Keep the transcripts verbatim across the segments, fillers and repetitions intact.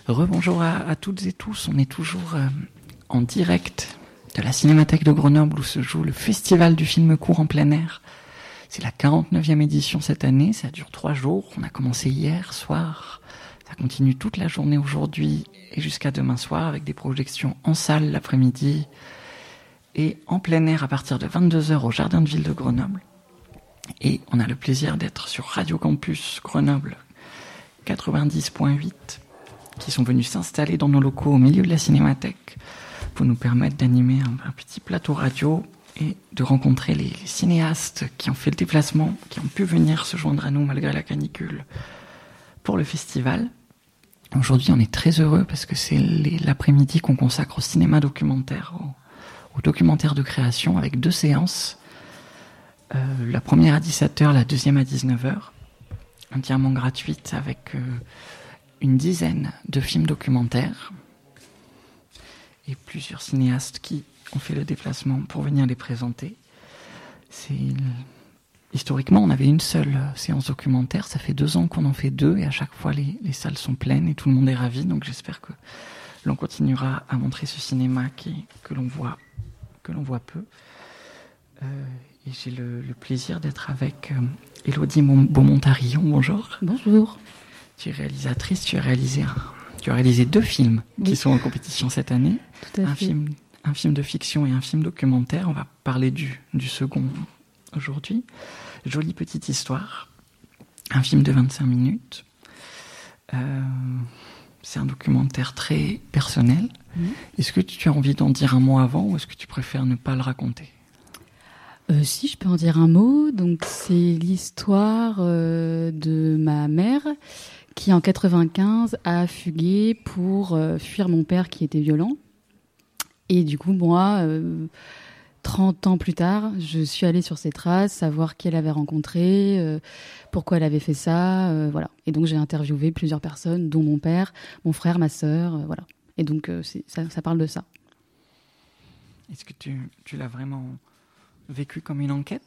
Rebonjour à, à toutes et tous. On est toujours euh, en direct de la Cinémathèque de Grenoble où se joue le Festival du film court en plein air. C'est la quarante-neuvième édition cette année. Ça dure trois jours. On a commencé hier soir. Ça continue toute la journée aujourd'hui et jusqu'à demain soir avec des projections en salle l'après-midi et en plein air à partir de vingt-deux heures au Jardin de Ville de Grenoble. Et on a le plaisir d'être sur Radio Campus Grenoble quatre-vingt-dix point huit qui sont venus s'installer dans nos locaux au milieu de la Cinémathèque pour nous permettre d'animer un, un petit plateau radio et de rencontrer les, les cinéastes qui ont fait le déplacement, qui ont pu venir se joindre à nous malgré la canicule pour le festival. Aujourd'hui, on est très heureux parce que c'est les, l'après-midi qu'on consacre au cinéma documentaire, au, au documentaire de création avec deux séances. Euh, la première à dix-sept heures, la deuxième à dix-neuf heures, entièrement gratuite avec euh, une dizaine de films documentaires et plusieurs cinéastes qui ont fait le déplacement pour venir les présenter. C'est... Historiquement, on avait une seule séance documentaire. Ça fait deux ans qu'on en fait deux et à chaque fois, les, les salles sont pleines et tout le monde est ravi. Donc j'espère que l'on continuera à montrer ce cinéma qui, que, l'on voit, que l'on voit peu. Euh, et j'ai le, le plaisir d'être avec euh, Élodie Beaumont-Tarillon. Bonjour. Bonjour. Tu es réalisatrice, tu as réalisé, un, tu as réalisé deux films oui. qui sont en compétition cette année. Tout à un fait. Film, un film de fiction et un film documentaire. On va parler du, du second aujourd'hui. Jolie petite histoire. Un film de vingt-cinq minutes. Euh, c'est un documentaire très personnel. Mmh. Est-ce que tu as envie d'en dire un mot avant ou est-ce que tu préfères ne pas le raconter ? Euh, si, je peux en dire un mot. Donc, c'est l'histoire euh, de ma mère qui, en quatre-vingt-quinze, a fugué pour euh, fuir mon père qui était violent. Et du coup, moi, euh, trente ans plus tard, je suis allée sur ses traces, savoir qui elle avait rencontré, euh, pourquoi elle avait fait ça, euh, voilà. Et donc, j'ai interviewé plusieurs personnes, dont mon père, mon frère, ma sœur, euh, voilà. Et donc, euh, c'est, ça, ça parle de ça. Est-ce que tu, tu l'as vraiment vécu comme une enquête ?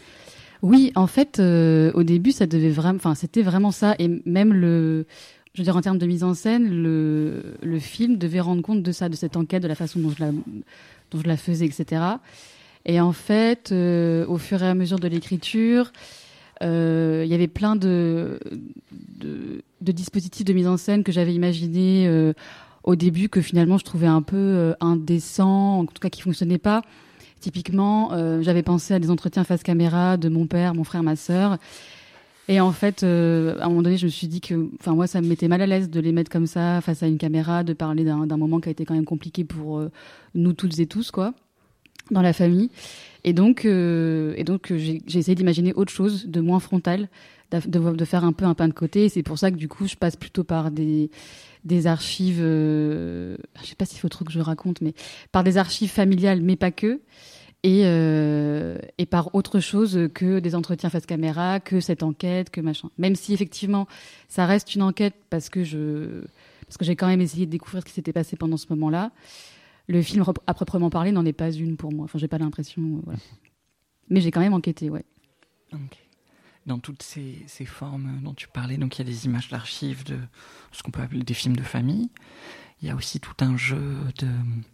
Oui, en fait, euh, au début, ça devait vraiment, enfin, c'était vraiment ça, et même le, je veux dire, en termes de mise en scène, le, le film devait rendre compte de ça, de cette enquête, de la façon dont je la, dont je la faisais, et cetera. Et en fait, euh, au fur et à mesure de l'écriture, euh, il y avait plein de, de, de dispositifs de mise en scène que j'avais imaginés euh, au début, que finalement je trouvais un peu euh, indécents, en tout cas qui fonctionnaient pas. Typiquement, euh, j'avais pensé à des entretiens face caméra de mon père, mon frère, ma sœur. Et en fait, euh, à un moment donné, je me suis dit que, enfin, moi, ça me mettait mal à l'aise de les mettre comme ça, face à une caméra, de parler d'un, d'un moment qui a été quand même compliqué pour euh, nous toutes et tous, quoi, dans la famille. Et donc, euh, et donc j'ai, j'ai essayé d'imaginer autre chose, de moins frontal, de, de, de faire un peu un pas de côté. Et c'est pour ça que, du coup, je passe plutôt par des, des archives, euh, je sais pas s'il faut trop que je raconte, mais par des archives familiales, mais pas que. Et, euh, et par autre chose que des entretiens face caméra, que cette enquête, que machin. Même si effectivement ça reste une enquête parce que je, parce que j'ai quand même essayé de découvrir ce qui s'était passé pendant ce moment-là. Le film à proprement parler n'en est pas une pour moi. Enfin, j'ai pas l'impression, euh, voilà. Mais j'ai quand même enquêté, ouais. Okay. Dans toutes ces, ces formes dont tu parlais, donc il y a des images d'archives de ce qu'on peut appeler des films de famille. Il y a aussi tout un jeu de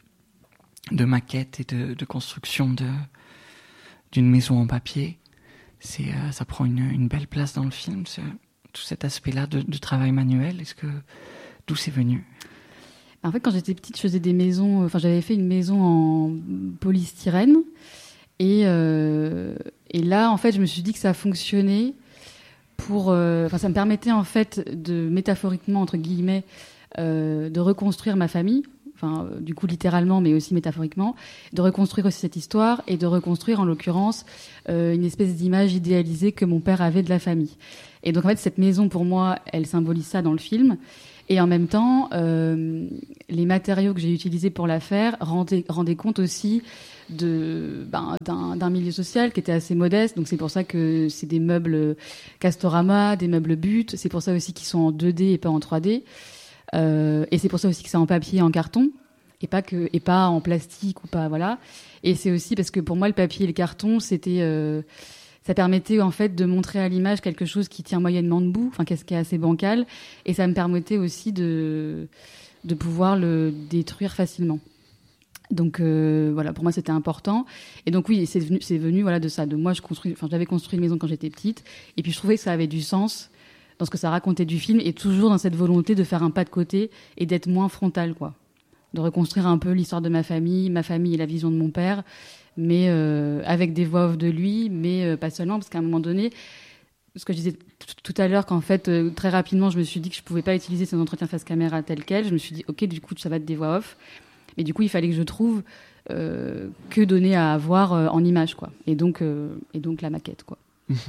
de maquettes et de, de construction de, d'une maison en papier. C'est, euh, ça prend une, une belle place dans le film, ce, tout cet aspect-là de, de travail manuel. Est-ce que, d'où c'est venu ? En fait, quand j'étais petite, je faisais des maisons, enfin, j'avais fait une maison en polystyrène. Et, euh, et là, en fait, je me suis dit que ça fonctionnait pour, euh, enfin, ça me permettait, en fait, de, métaphoriquement, entre guillemets, euh, de reconstruire ma famille. Enfin, euh, du coup littéralement, mais aussi métaphoriquement, de reconstruire aussi cette histoire et de reconstruire en l'occurrence euh, une espèce d'image idéalisée que mon père avait de la famille. Et donc en fait, cette maison pour moi, elle symbolise ça dans le film. Et en même temps, euh, les matériaux que j'ai utilisés pour la faire rendaient, rendaient compte aussi de, ben, d'un, d'un milieu social qui était assez modeste. Donc c'est pour ça que c'est des meubles Castorama, des meubles But. C'est pour ça aussi qu'ils sont en deux D et pas en trois D. Euh, et c'est pour ça aussi que c'est en papier et en carton et pas que et pas en plastique ou pas, voilà. Et c'est aussi parce que pour moi le papier et le carton c'était euh, ça permettait en fait de montrer à l'image quelque chose qui tient moyennement debout, enfin qu'est-ce qui est assez bancal, et ça me permettait aussi de de pouvoir le détruire facilement. Donc euh, voilà, pour moi c'était important. Et donc oui, c'est venu, c'est venu voilà de ça. De moi, je construis, enfin j'avais construit une maison quand j'étais petite, et puis je trouvais que ça avait du sens dans ce que ça racontait du film, et toujours dans cette volonté de faire un pas de côté et d'être moins frontal, quoi. De reconstruire un peu l'histoire de ma famille, ma famille et la vision de mon père, mais euh, avec des voix off de lui, mais euh, pas seulement, parce qu'à un moment donné, ce que je disais t- tout à l'heure, qu'en fait, euh, très rapidement, je me suis dit que je pouvais pas utiliser ces entretiens face caméra tels quels. Je me suis dit, ok, du coup, ça va être des voix off. Mais du coup, il fallait que je trouve euh, que donner à avoir euh, en image, quoi. Et donc, euh, et donc la maquette, quoi.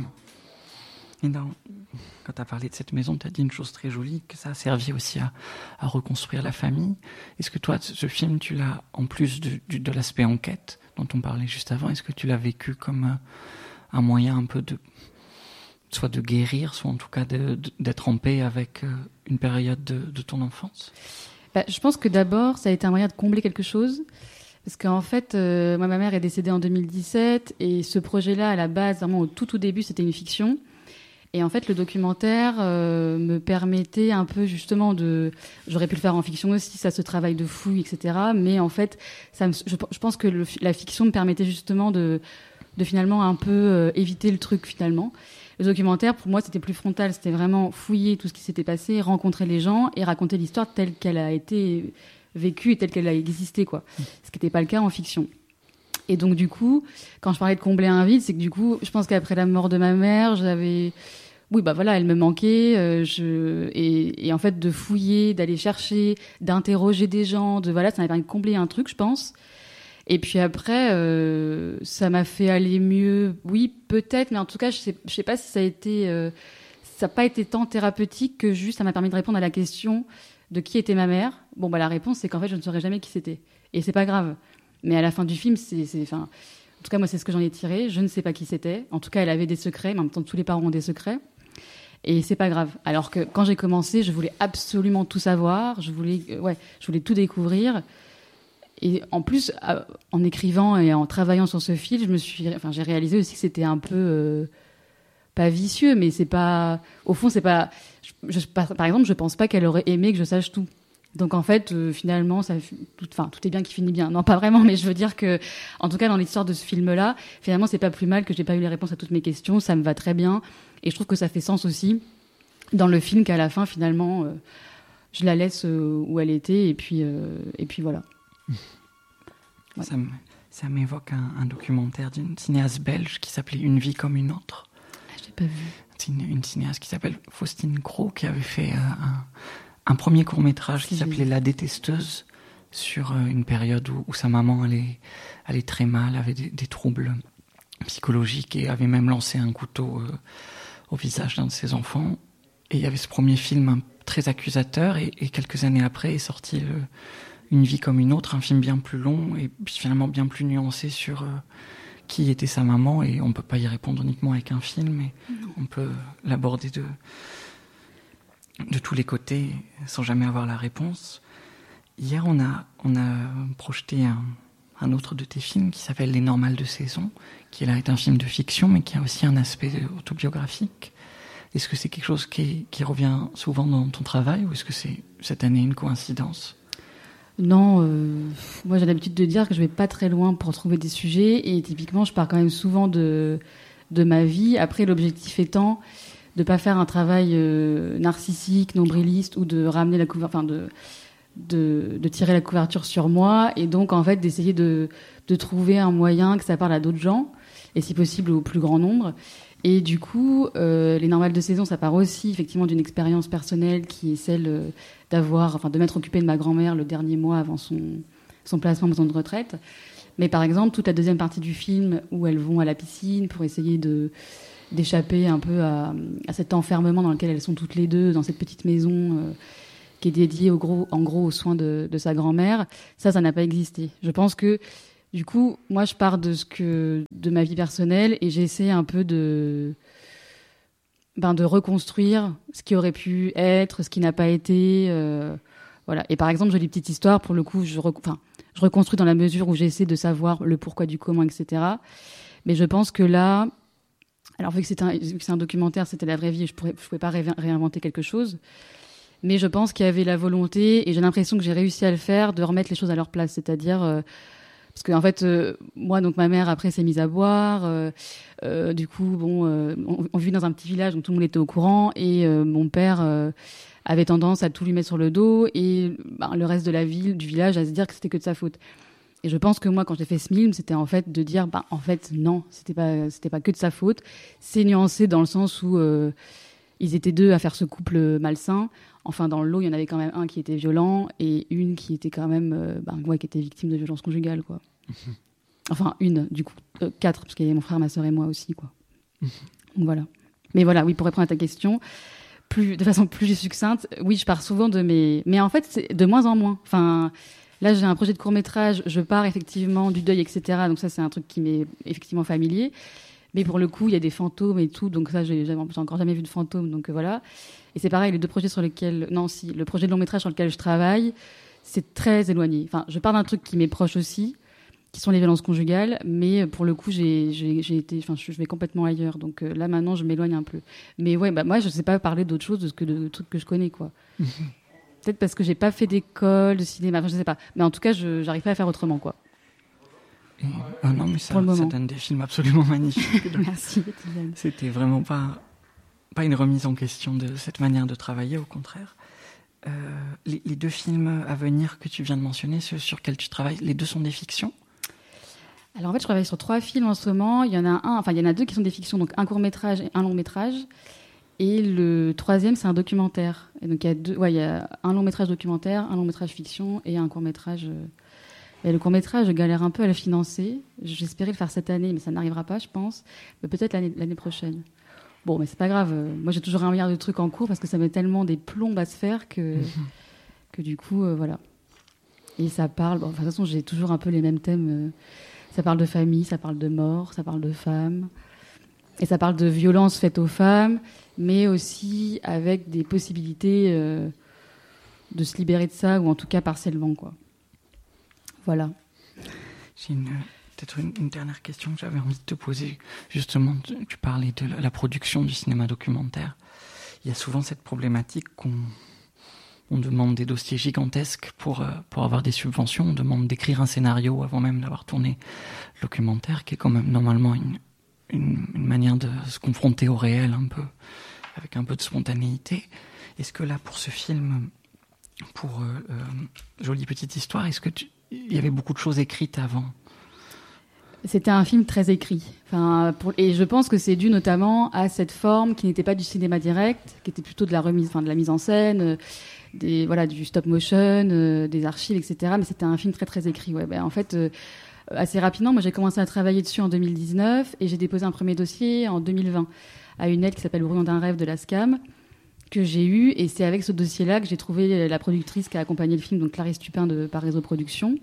Et dans, quand tu as parlé de cette maison, tu as dit une chose très jolie, que ça a servi aussi à, à reconstruire la famille. Est-ce que toi, ce film, tu l'as, en plus de, de, de l'aspect enquête dont on parlait juste avant, est-ce que tu l'as vécu comme un, un moyen un peu de, soit de guérir, soit en tout cas de, de, d'être en paix avec euh, une période de, de ton enfance? Bah, je pense que d'abord, ça a été un moyen de combler quelque chose. Parce qu'en fait, euh, moi, ma mère est décédée en deux mille dix-sept, et ce projet-là, à la base, vraiment au tout, tout début, c'était une fiction. Et en fait, le documentaire euh, me permettait un peu justement de... J'aurais pu le faire en fiction aussi, ça se travaille de fouille, et cetera. Mais en fait, ça me... je, je pense que le, la fiction me permettait justement de, de finalement un peu euh, éviter le truc, finalement. Le documentaire, pour moi, c'était plus frontal. C'était vraiment fouiller tout ce qui s'était passé, rencontrer les gens et raconter l'histoire telle qu'elle a été vécue et telle qu'elle a existé, quoi. Ce qui n'était pas le cas en fiction. Et donc, du coup, quand je parlais de combler un vide, c'est que du coup, je pense qu'après la mort de ma mère, j'avais... Oui, bah voilà, elle me manquait. Euh, je... et, et en fait, de fouiller, d'aller chercher, d'interroger des gens, de voilà, ça m'a permis de combler un truc, je pense. Et puis après, euh, ça m'a fait aller mieux. Oui, peut-être, mais en tout cas, je sais, je sais pas si ça a été, euh, ça n'a pas été tant thérapeutique que juste, ça m'a permis de répondre à la question de qui était ma mère. Bon, bah la réponse, c'est qu'en fait, je ne saurais jamais qui c'était. Et c'est pas grave. Mais à la fin du film, c'est, c'est, enfin, en tout cas, moi, c'est ce que j'en ai tiré. Je ne sais pas qui c'était. En tout cas, elle avait des secrets. Mais en même temps, tous les parents ont des secrets. Et c'est pas grave. Alors que quand j'ai commencé, je voulais absolument tout savoir. Je voulais, euh, ouais, je voulais tout découvrir. Et en plus, euh, en écrivant et en travaillant sur ce film, je me suis, enfin, j'ai réalisé aussi que c'était un peu euh, pas vicieux, mais c'est pas. Au fond, c'est pas. Je, je, par, par exemple, je pense pas qu'elle aurait aimé que je sache tout. Donc en fait, euh, finalement, ça, tout, enfin, tout est bien qui finit bien. Non, pas vraiment, mais je veux dire que, en tout cas, dans l'histoire de ce film-là, finalement, c'est pas plus mal que j'ai pas eu les réponses à toutes mes questions. Ça me va très bien, et je trouve que ça fait sens aussi dans le film qu'à la fin, finalement, euh, je la laisse euh, où elle était, et puis, euh, et puis voilà. Ouais. Ça, me, ça m'évoque un, un documentaire d'une cinéaste belge qui s'appelait Une vie comme une autre. Ah, je l'ai pas vu. C'est une, une cinéaste qui s'appelle Faustine Cros, qui avait fait euh, un, un premier court-métrage qui s'appelait La détesteuse, sur euh, une période où, où sa maman allait, allait très mal, avait des, des troubles psychologiques, et avait même lancé un couteau euh, au visage d'un de ses enfants. Et il y avait ce premier film un, très accusateur, et, et quelques années après est sorti le Une vie comme une autre, un film bien plus long et finalement bien plus nuancé sur euh, qui était sa maman, et on ne peut pas y répondre uniquement avec un film, mais non. On peut l'aborder de, de tous les côtés sans jamais avoir la réponse. Hier, on a, on a projeté un, un autre de tes films qui s'appelle Les Normales de saison, qui là est un film de fiction, mais qui a aussi un aspect autobiographique. Est-ce que c'est quelque chose qui, qui revient souvent dans ton travail, ou est-ce que c'est cette année une coïncidence ? Non, euh, moi j'ai l'habitude de dire que je vais pas très loin pour trouver des sujets, et typiquement je pars quand même souvent de, de ma vie. Après, l'objectif étant de pas faire un travail euh, narcissique, nombriliste, ou de ramener la couverture, enfin de, de, de tirer la couverture sur moi, et donc en fait d'essayer de, de trouver un moyen que ça parle à d'autres gens, et si possible au plus grand nombre. Et du coup, euh, Les Normales de saison, ça part aussi effectivement d'une expérience personnelle qui est celle euh, d'avoir, enfin, de m'être occupée de ma grand-mère le dernier mois avant son, son placement en maison de retraite. Mais par exemple, toute la deuxième partie du film où elles vont à la piscine pour essayer de, d'échapper un peu à, à cet enfermement dans lequel elles sont toutes les deux, dans cette petite maison euh, qui est dédiée au gros, en gros aux soins de, de sa grand-mère, ça, ça n'a pas existé. Je pense que du coup, moi, je pars de ce que de ma vie personnelle, et j'essaie un peu de ben de reconstruire ce qui aurait pu être, ce qui n'a pas été, euh, voilà. Et par exemple, Jolie petite histoire, pour le coup, je re... enfin, je reconstruis dans la mesure où j'essaie de savoir le pourquoi du comment, et cetera. Mais je pense que là, Alors, vu que c'est un, vu que c'est un documentaire, c'était la vraie vie, je ne je pouvais pas ré- réinventer quelque chose. Mais je pense qu'il y avait la volonté, et j'ai l'impression que j'ai réussi à le faire, de remettre les choses à leur place. C'est-à-dire, euh, parce qu'en en fait, euh, moi, donc ma mère, après, s'est mise à boire. Euh, euh, du coup, bon, euh, on, on vit dans un petit village, donc tout le monde était au courant. Et euh, mon père euh, avait tendance à tout lui mettre sur le dos, et bah, le reste de la ville, du village, à se dire que c'était que de sa faute. Et je pense que moi, quand j'ai fait ce film, c'était en fait de dire, bah, en fait, non, c'était pas, c'était pas que de sa faute. C'est nuancé dans le sens où euh, ils étaient deux à faire ce couple malsain. Enfin, dans le lot, il y en avait quand même un qui était violent et une qui était quand même, euh, bah, ouais, qui était victime de violences conjugales, quoi. Mmh. Enfin, une, du coup, euh, quatre, parce qu'il y avait mon frère, ma sœur et moi aussi, quoi. Mmh. Donc voilà. Mais voilà, oui, pour répondre à ta question, plus, de façon plus succincte, oui, je pars souvent de mes, mais en fait, c'est de moins en moins. Enfin. Là, j'ai un projet de court-métrage, je pars effectivement du deuil, et cetera. Donc ça, c'est un truc qui m'est effectivement familier. Mais pour le coup, il y a des fantômes et tout. Donc ça, j'ai, j'ai encore jamais vu de fantômes. Donc euh, voilà. Et c'est pareil, les deux projets sur lesquels... Non, si, le projet de long-métrage sur lequel je travaille, c'est très éloigné. Enfin, je pars d'un truc qui m'est proche aussi, qui sont les violences conjugales. Mais pour le coup, j'ai, j'ai, j'ai été... Enfin, je vais complètement ailleurs. Donc euh, là, maintenant, je m'éloigne un peu. Mais ouais, bah, moi, je ne sais pas parler d'autre chose que de, de trucs que je connais, quoi. Mm-hmm. Peut-être parce que j'ai pas fait d'école de cinéma, enfin, je sais pas. Mais en tout cas, je j'arrive pas à faire autrement, quoi. Et, oh non, mais ça, ça donne des films absolument magnifiques. Merci, Étienne. C'était vraiment pas pas une remise en question de cette manière de travailler, au contraire. Euh, les, les deux films à venir que tu viens de mentionner, ceux sur lesquels tu travailles, les deux sont des fictions ? Alors en fait, je travaille sur trois films en ce moment. Il y en a un, enfin il y en a deux qui sont des fictions, donc un court métrage et un long métrage. Et le troisième, c'est un documentaire. Et donc, il y a deux, ouais, il y a un long-métrage documentaire, un long-métrage fiction et un court-métrage. Et le court-métrage, je galère un peu à le financer. J'espérais le faire cette année, mais ça n'arrivera pas, je pense. Mais peut-être l'année, l'année prochaine. Bon, mais c'est pas grave. Moi, j'ai toujours un milliard de trucs en cours parce que ça met tellement des plombes à se faire que, mmh. que du coup, euh, voilà. Et ça parle... Bon, de toute façon, j'ai toujours un peu les mêmes thèmes. Ça parle de famille, ça parle de mort, ça parle de femmes. Et ça parle de violences faites aux femmes, mais aussi avec des possibilités euh, de se libérer de ça, ou en tout cas partiellement, quoi. Voilà. J'ai une, peut-être une, une dernière question que j'avais envie de te poser. Justement, tu, tu parlais de la, la production du cinéma documentaire. Il y a souvent cette problématique qu'on on demande des dossiers gigantesques pour, euh, pour avoir des subventions. On demande d'écrire un scénario avant même d'avoir tourné le documentaire, qui est quand même normalement une... Une, une manière de se confronter au réel un peu, avec un peu de spontanéité. Est-ce que là, pour ce film, pour euh, euh, Jolie Petite Histoire, est-ce que tu, il y avait beaucoup de choses écrites avant ? C'était un film très écrit. Enfin, pour, et je pense que c'est dû notamment à cette forme qui n'était pas du cinéma direct, qui était plutôt de la remise, enfin de la mise en scène, euh, des, voilà, du stop motion, euh, des archives, et cetera. Mais c'était un film très très écrit. Ouais, ben, en fait. Euh, Assez rapidement, moi j'ai commencé à travailler dessus en deux mille dix-neuf et j'ai déposé un premier dossier en deux mille vingt à une aide qui s'appelle Brouillon d'un rêve de la SCAM que j'ai eu, et c'est avec ce dossier-là que j'ai trouvé la productrice qui a accompagné le film, donc Clarisse Tupin de Par Réseau Productions.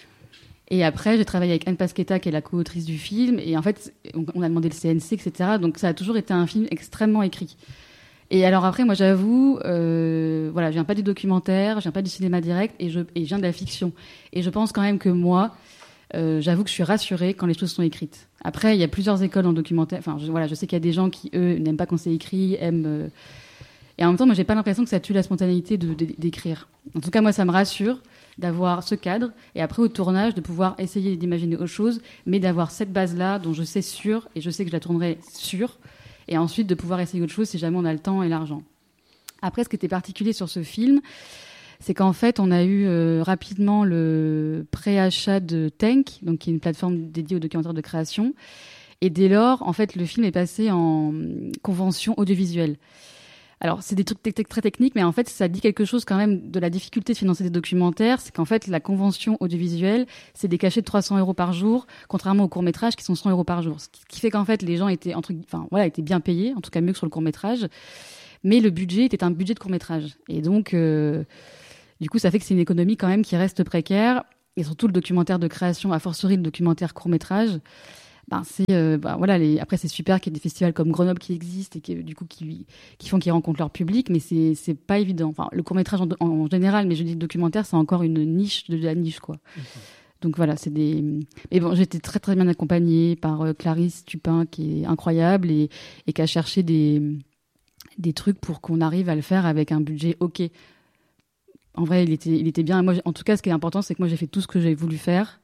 Et après j'ai travaillé avec Anne Pasquetta qui est la co-autrice du film, et en fait on a demandé le C N C, et cetera. Donc ça a toujours été un film extrêmement écrit. Et alors après, moi j'avoue, euh, voilà, je viens pas du documentaire, je viens pas du cinéma direct, et je, et je viens de la fiction. Et je pense quand même que moi, Euh, j'avoue que je suis rassurée quand les choses sont écrites. Après, il y a plusieurs écoles en documentaire. Enfin, je, voilà, je sais qu'il y a des gens qui, eux, n'aiment pas quand c'est écrit, aiment... Euh... Et en même temps, moi, j'ai pas l'impression que ça tue la spontanéité de, de, d'écrire. En tout cas, moi, ça me rassure d'avoir ce cadre, et après, au tournage, de pouvoir essayer d'imaginer autre chose, mais d'avoir cette base-là, dont je sais sûre, et je sais que je la tournerai sûre, et ensuite de pouvoir essayer autre chose si jamais on a le temps et l'argent. Après, ce qui était particulier sur ce film, c'est qu'en fait, on a eu euh, rapidement le préachat de Tank, donc qui est une plateforme dédiée aux documentaires de création. Et dès lors, en fait, le film est passé en convention audiovisuelle. Alors, c'est des trucs t- t- très techniques, mais en fait, ça dit quelque chose quand même de la difficulté de financer des documentaires. C'est qu'en fait, la convention audiovisuelle, c'est des cachets de trois cents euros par jour, contrairement aux courts-métrages qui sont cent euros par jour. Ce qui fait qu'en fait, les gens étaient, entre, enfin, voilà, étaient bien payés, en tout cas mieux que sur le court-métrage. Mais le budget était un budget de court-métrage. Et donc... Euh, Du coup, ça fait que c'est une économie quand même qui reste précaire. Et surtout, le documentaire de création, a fortiori le documentaire court-métrage, ben c'est, euh, ben voilà, les... après, c'est super qu'il y ait des festivals comme Grenoble qui existent et qui, du coup, qui, qui font qu'ils rencontrent leur public, mais c'est, c'est pas évident. Enfin, le court-métrage en, en général, mais je dis le documentaire, c'est encore une niche de la niche, quoi. Mmh. Donc voilà, c'est des. Mais bon, j'étais très très bien accompagnée par euh, Clarisse Tupin, qui est incroyable et, et qui a cherché des des trucs pour qu'on arrive à le faire avec un budget ok. En vrai, il était il était bien. Moi, en tout cas, ce qui est important, c'est que moi j'ai fait tout ce que j'ai voulu faire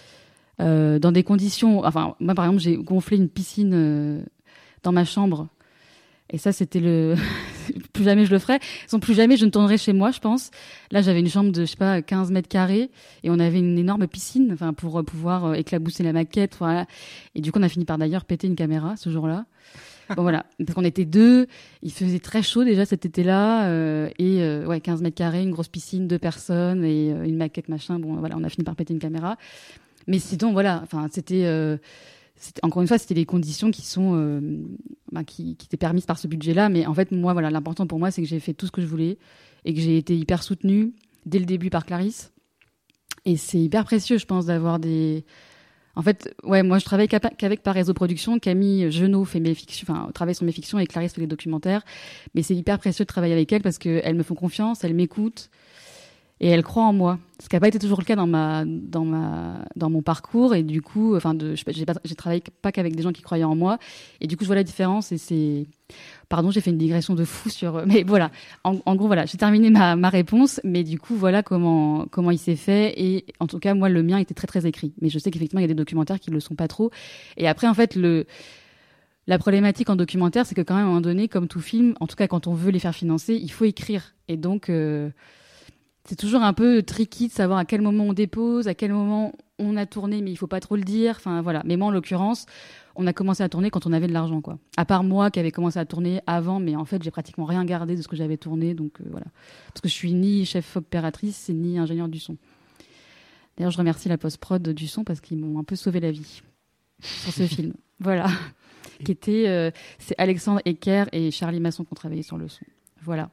euh, dans des conditions. Enfin, moi par exemple, j'ai gonflé une piscine euh, dans ma chambre. Et ça, c'était le. Plus jamais je le ferai. Sans plus jamais je ne tournerai chez moi, je pense. Là, j'avais une chambre de, je sais pas, quinze mètres carrés. Et on avait une énorme piscine, enfin, pour pouvoir euh, éclabousser la maquette. Voilà. Et du coup, on a fini par d'ailleurs péter une caméra ce jour-là. Bon, voilà. Parce qu'on était deux. Il faisait très chaud déjà cet été-là. Euh, et, euh, ouais, quinze mètres carrés, une grosse piscine, deux personnes et euh, une maquette, machin. Bon, voilà, on a fini par péter une caméra. Mais sinon, voilà. Enfin, c'était. Euh, C'était, encore une fois, c'était les conditions qui sont euh, bah, qui, qui étaient permises par ce budget-là. Mais en fait, moi, voilà, l'important pour moi, c'est que j'ai fait tout ce que je voulais et que j'ai été hyper soutenue dès le début par Clarisse. Et c'est hyper précieux, je pense, d'avoir des. En fait, ouais, moi, je travaille qu'avec par Réseau Production. Camille Genot fait mes fictions, enfin, travaille sur mes fictions et Clarisse fait les documentaires. Mais c'est hyper précieux de travailler avec elles parce qu'elles me font confiance, elles m'écoutent. Et elle croit en moi, ce qui n'a pas été toujours le cas dans ma dans ma dans mon parcours. Et du coup, enfin, de, je, j'ai, pas, j'ai travaillé pas qu'avec des gens qui croyaient en moi. Et du coup, je vois la différence. Et c'est, pardon, j'ai fait une digression de fou sur. Mais voilà, en, en gros, voilà, j'ai terminé ma ma réponse. Mais du coup, voilà comment comment il s'est fait. Et en tout cas, moi, le mien était très très écrit. Mais je sais qu'effectivement, il y a des documentaires qui le sont pas trop. Et après, en fait, le la problématique en documentaire, c'est que quand même à un moment donné, comme tout film, en tout cas quand on veut les faire financer, il faut écrire. Et donc euh, c'est toujours un peu tricky de savoir à quel moment on dépose, à quel moment on a tourné, mais il faut pas trop le dire. Enfin, voilà. Mais moi, en l'occurrence, on a commencé à tourner quand on avait de l'argent, quoi. À part moi qui avait commencé à tourner avant, mais en fait, j'ai pratiquement rien gardé de ce que j'avais tourné. Donc, euh, voilà. Parce que je suis ni chef opératrice, ni ingénieur du son. D'ailleurs, je remercie la post-prod du son parce qu'ils m'ont un peu sauvé la vie sur ce film. Voilà. Qui était, euh, c'est Alexandre Ecker et Charlie Masson qui ont travaillé sur le son. Voilà.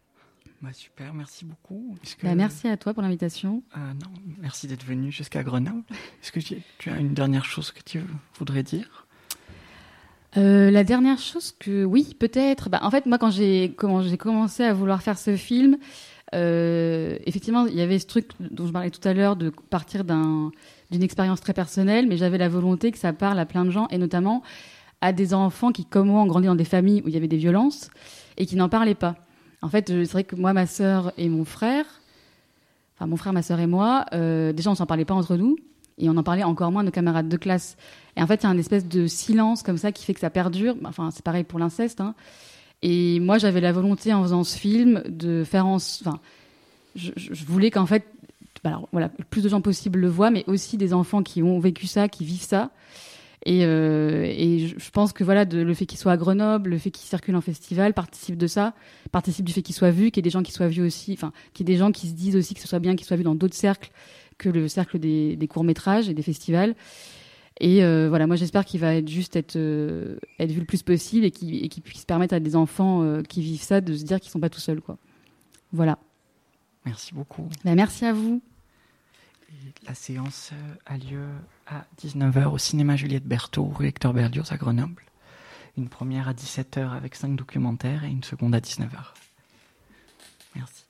Bah super, merci beaucoup. Que... Bah, merci à toi pour l'invitation. Euh, non, merci d'être venu jusqu'à Grenoble. Est-ce que tu, tu as une dernière chose que tu voudrais dire ? euh, La dernière chose que, oui, peut-être. Bah, en fait, moi, quand j'ai, comment, j'ai commencé à vouloir faire ce film, euh, effectivement, il y avait ce truc dont je parlais tout à l'heure de partir d'un, d'une expérience très personnelle, mais j'avais la volonté que ça parle à plein de gens, et notamment à des enfants qui, comme moi, ont grandi dans des familles où il y avait des violences et qui n'en parlaient pas. En fait, c'est vrai que moi, ma sœur et mon frère, enfin mon frère, ma sœur et moi, euh, déjà on s'en parlait pas entre nous et on en parlait encore moins à nos camarades de classe. Et en fait, il y a une espèce de silence comme ça qui fait que ça perdure. Enfin, c'est pareil pour l'inceste. Hein. Et moi, j'avais la volonté en faisant ce film de faire en, enfin, je, je voulais qu'en fait, alors, voilà, le plus de gens possible le voient, mais aussi des enfants qui ont vécu ça, qui vivent ça. Et, euh, et je pense que voilà, de, le fait qu'il soit à Grenoble, le fait qu'il circule en festival, participe de ça, participe du fait qu'il soit vu, qu'il y ait des gens qui soient vus aussi, enfin, qu'il y ait des gens qui se disent aussi que ce soit bien qu'il soit vu dans d'autres cercles que le cercle des, des courts-métrages et des festivals. Et euh, voilà, moi j'espère qu'il va être juste être, euh, être vu le plus possible et qu'il, et qu'il puisse permettre à des enfants euh, qui vivent ça de se dire qu'ils sont pas tout seuls, quoi. Voilà. Merci beaucoup. Ben, merci à vous. La séance a lieu à dix-neuf heures au cinéma Juliette Berthaud, rue Hector Berlioz à Grenoble. Une première à dix-sept heures avec cinq documentaires et une seconde à dix-neuf heures. Merci.